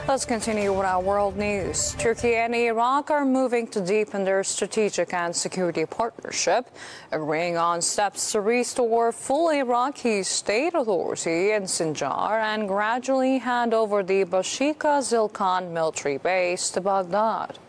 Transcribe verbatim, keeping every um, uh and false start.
Let's continue with our world news. Turkey and Iraq are moving to deepen their strategic and security partnership, agreeing on steps to restore full Iraqi state authority in Sinjar and gradually hand over the Bashika Zilkan military base to Baghdad.